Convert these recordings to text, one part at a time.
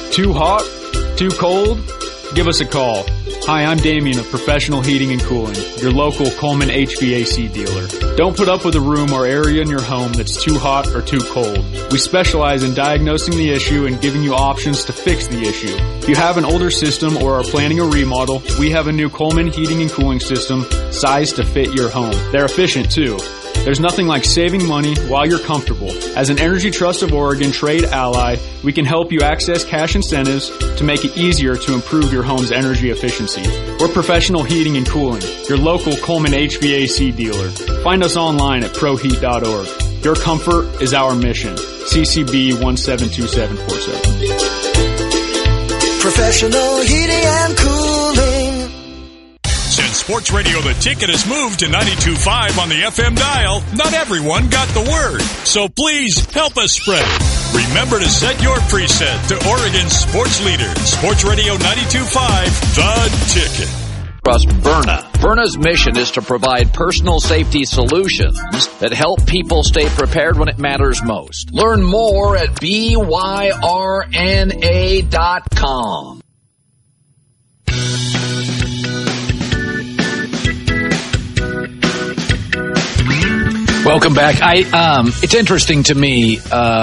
Too hot? Too cold? Give us a call. Hi, I'm Damien of Professional Heating and Cooling, your local Coleman HVAC dealer. Don't put up with a room or area in your home that's too hot or too cold. We specialize in diagnosing the issue and giving you options to fix the issue. If you have an older system or are planning a remodel, we have a new Coleman heating and cooling system sized to fit your home. They're efficient too. There's nothing like saving money while you're comfortable. As an Energy Trust of Oregon trade ally, we can help you access cash incentives to make it easier to improve your home's energy efficiency. We're Professional Heating and Cooling, your local Coleman HVAC dealer. Find us online at proheat.org. Your comfort is our mission. CCB 172747. Professional Heating and Cooling. Since Sports Radio The Ticket has moved to 92.5 on the FM dial, not everyone got the word. So please help us spread it. Remember to set your preset to Oregon's sports leader, Sports Radio 92.5, The Ticket. Trust Byrna. Byrna's mission is to provide personal safety solutions that help people stay prepared when it matters most. Learn more at byrna.com. Welcome back. It's interesting to me.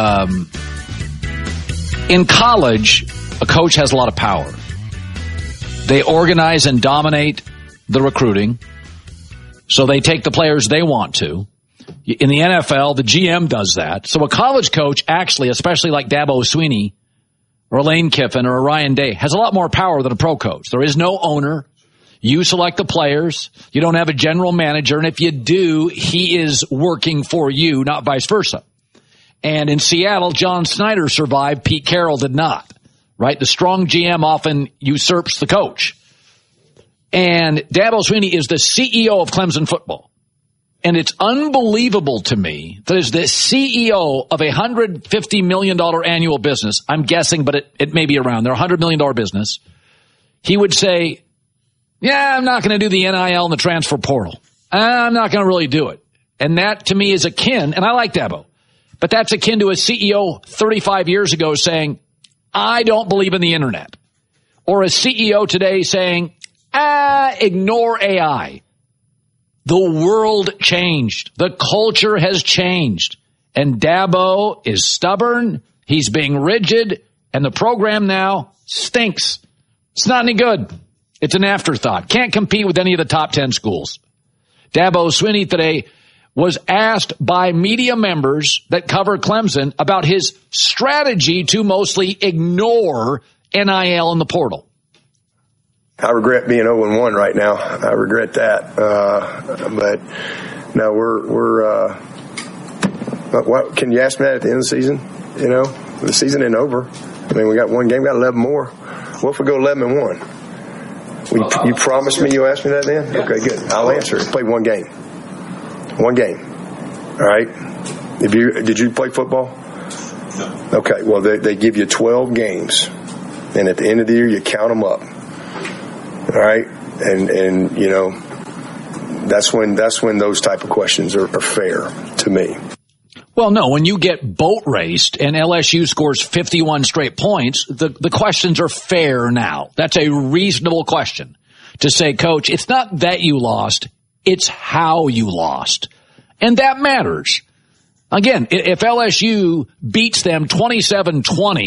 In college, a coach has a lot of power. They organize and dominate the recruiting, so they take the players they want to. In the NFL, the GM does that. So a college coach actually, especially like Dabo Swinney or Lane Kiffin or Ryan Day, has a lot more power than a pro coach. There is no owner. You select the players. You don't have a general manager. And if you do, he is working for you, not vice versa. And in Seattle, John Snyder survived. Pete Carroll did not. Right? The strong GM often usurps the coach. And Dabo Swinney is the CEO of Clemson football. And it's unbelievable to me that as the CEO of a $150 million annual business, I'm guessing, but it may be around there, $100 million business, he would say, yeah, I'm not going to do the NIL and the transfer portal. I'm not going to really do it. And that to me is akin, and I like Dabo, but that's akin to a CEO 35 years ago saying, I don't believe in the internet. Or a CEO today saying, ignore AI. The world changed. The culture has changed. And Dabo is stubborn. He's being rigid. And the program now stinks. It's not any good. It's an afterthought. Can't compete with any of the top 10 schools. Dabo Swinney today was asked by media members that cover Clemson about his strategy to mostly ignore NIL in the portal. I regret being 0-1 right now. I regret that. But no, what can you ask me that at the end of the season? You know, the season ain't over. I mean, we got one game, got 11 more. What if we go 11-1? You promised me you'll ask me that then? Okay, good. I'll answer it. Play one game. One game. All right? Did you play football? No. Okay, well, they give you 12 games. And at the end of the year, you count them up. All right? And you know, that's when those type of questions are fair to me. Well, no, when you get boat raced and LSU scores 51 straight points, the questions are fair now. That's a reasonable question to say, Coach, it's not that you lost, it's how you lost. And that matters. Again, if LSU beats them 27-20,